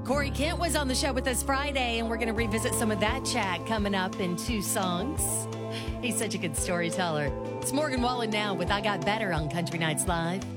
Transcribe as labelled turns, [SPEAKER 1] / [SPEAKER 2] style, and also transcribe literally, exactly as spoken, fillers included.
[SPEAKER 1] Corey Kent was on the show with us Friday, and we're going to revisit some of that chat coming up in two songs. He's such a good storyteller. It's Morgan Wallen now with I Got Better on Country Nights Live.